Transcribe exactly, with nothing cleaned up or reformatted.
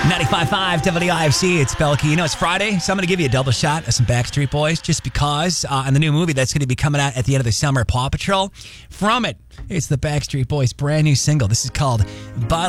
ninety-five point five W I F C, it's Belky. You know, it's Friday, so I'm going to give you a double shot of some Backstreet Boys just because uh, on the new movie that's going to be coming out at the end of the summer, Paw Patrol. From it, it's the Backstreet Boys' brand new single. This is called Bottle